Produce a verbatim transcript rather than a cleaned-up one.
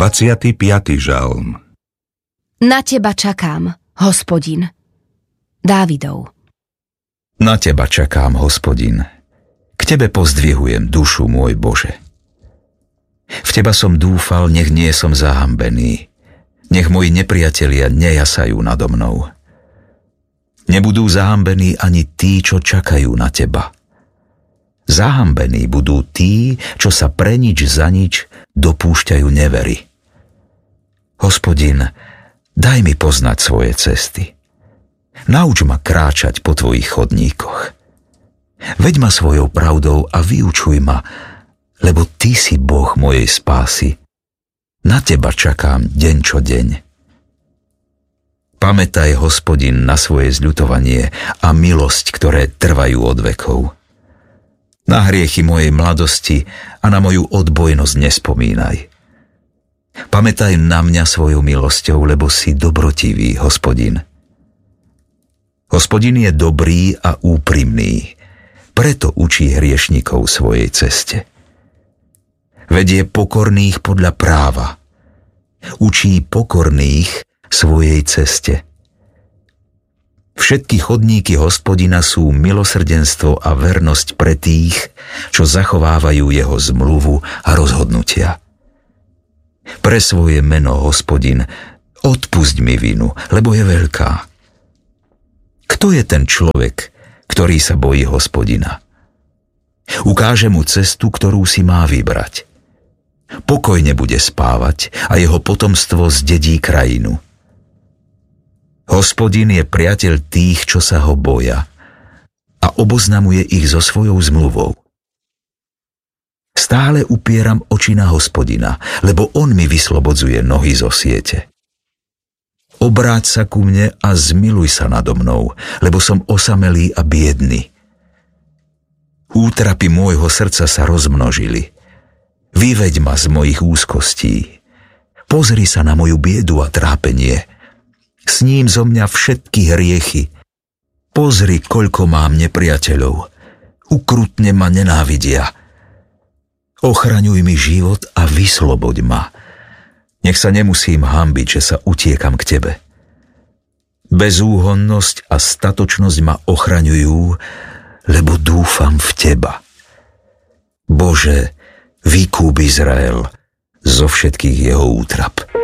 dvadsiaty piaty žalm. Na teba čakám, Hospodin. Dávidov. Na teba čakám, Hospodin. K tebe pozdvihujem dušu, môj Bože. V teba som dúfal, nech nie som zahambený. Nech moji nepriatelia nejasajú nado mnou. Nebudú zahambení ani tí, čo čakajú na teba. Zahambení budú tí, čo sa pre nič za nič dopúšťajú nevery. Hospodin, daj mi poznať svoje cesty. Nauč ma kráčať po tvojich chodníkoch. Veď ma svojou pravdou a vyučuj ma, lebo ty si Boh mojej spásy. Na teba čakám deň čo deň. Pamätaj, Hospodin, na svoje zľutovanie a milosť, ktoré trvajú od vekov. Na hriechy mojej mladosti a na moju odbojnosť nespomínaj. Pamätaj na mňa svojou milosťou, lebo si dobrotivý, Hospodin. Hospodin je dobrý a úprimný, preto učí hriešnikov svojej ceste. Vedie pokorných podľa práva. Učí pokorných svojej ceste. Všetky chodníky Hospodina sú milosrdenstvo a vernosť pre tých, čo zachovávajú jeho zmluvu a rozhodnutia. Pre svoje meno, Hospodin, odpusť mi vinu, lebo je veľká. Kto je ten človek, ktorý sa bojí Hospodina? Ukáže mu cestu, ktorú si má vybrať. Pokojne bude spávať a jeho potomstvo zdedí krajinu. Hospodin je priateľ tých, čo sa ho boja, a oboznamuje ich so svojou zmluvou. Stále upieram oči na Hospodina, lebo on mi vyslobodzuje nohy zo siete. Obráť sa ku mne a zmiluj sa nado mnou, lebo som osamelý a biedny. Útrapy môjho srdca sa rozmnožili. Vyveď ma z mojich úzkostí. Pozri sa na moju biedu a trápenie. Sním zo mňa všetky hriechy. Pozri, koľko mám nepriateľov. Ukrutne ma nenávidia. Ochraňuj mi život a vysloboď ma. Nech sa nemusím hanbiť, že sa utiekam k tebe. Bezúhonnosť a statočnosť ma ochraňujú, lebo dúfam v teba. Bože, vykúp Izrael zo všetkých jeho útrap.